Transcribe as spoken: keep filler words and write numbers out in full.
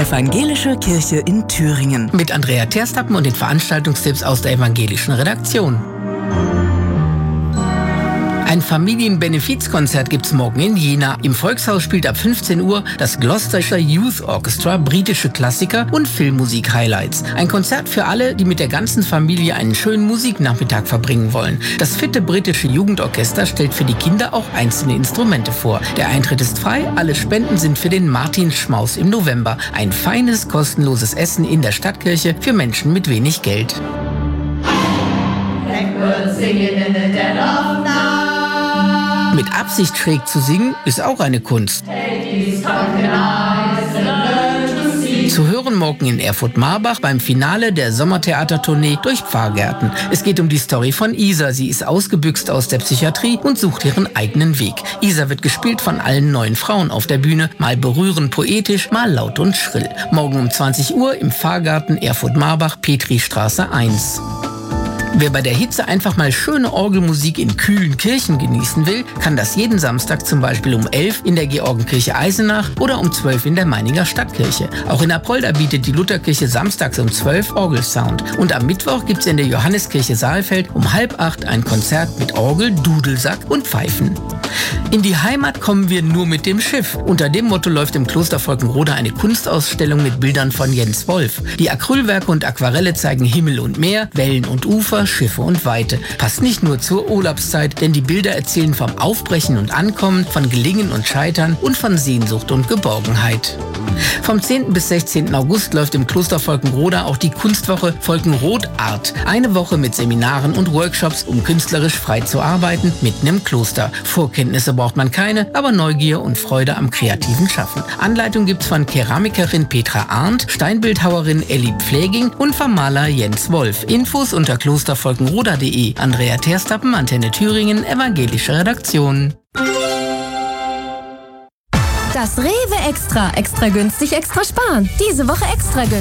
Evangelische Kirche in Thüringen. Mit Andrea Terstappen und den Veranstaltungstipps aus der evangelischen Redaktion. Ein Familienbenefizkonzert gibt's morgen in Jena. Im Volkshaus spielt ab fünfzehn Uhr das Gloucestershire Youth Orchestra britische Klassiker und Filmmusik-Highlights. Ein Konzert für alle, die mit der ganzen Familie einen schönen Musiknachmittag verbringen wollen. Das fitte britische Jugendorchester stellt für die Kinder auch einzelne Instrumente vor. Der Eintritt ist frei, alle Spenden sind für den Martinschmaus im November. Ein feines, kostenloses Essen in der Stadtkirche für Menschen mit wenig Geld. Mit Absicht schräg zu singen, ist auch eine Kunst. Zu hören morgen in Erfurt-Marbach beim Finale der Sommertheatertournee durch Pfarrgärten. Es geht um die Story von Isa. Sie ist ausgebüxt aus der Psychiatrie und sucht ihren eigenen Weg. Isa wird gespielt von allen neuen Frauen auf der Bühne, mal berührend poetisch, mal laut und schrill. Morgen um zwanzig Uhr im Pfarrgarten Erfurt-Marbach, Petristraße eins. Wer bei der Hitze einfach mal schöne Orgelmusik in kühlen Kirchen genießen will, kann das jeden Samstag zum Beispiel um elf in der Georgenkirche Eisenach oder um zwölf in der Meininger Stadtkirche. Auch in Apolda bietet die Lutherkirche samstags um zwölf Orgelsound. Und am Mittwoch gibt's in der Johanneskirche Saalfeld um halb acht ein Konzert mit Orgel, Dudelsack und Pfeifen. In die Heimat kommen wir nur mit dem Schiff. Unter dem Motto läuft im Kloster Volkenroda eine Kunstausstellung mit Bildern von Jens Wolf. Die Acrylwerke und Aquarelle zeigen Himmel und Meer, Wellen und Ufer, Schiffe und Weite. Passt nicht nur zur Urlaubszeit, denn die Bilder erzählen vom Aufbrechen und Ankommen, von Gelingen und Scheitern und von Sehnsucht und Geborgenheit. Vom zehnten bis sechzehnten August läuft im Kloster Volkenroda auch die Kunstwoche Volkenrod Art. Eine Woche mit Seminaren und Workshops, um künstlerisch frei zu arbeiten, mitten im Kloster. Vorkenntnisse braucht man keine, aber Neugier und Freude am kreativen Schaffen. Anleitung gibt's von Keramikerin Petra Arndt, Steinbildhauerin Elli Pfleging und vom Maler Jens Wolf. Infos unter klostervolkenroda punkt de. Andrea Terstappen, Antenne Thüringen, evangelische Redaktion. Das Rewe Extra. Extra günstig, extra sparen. Diese Woche extra günstig.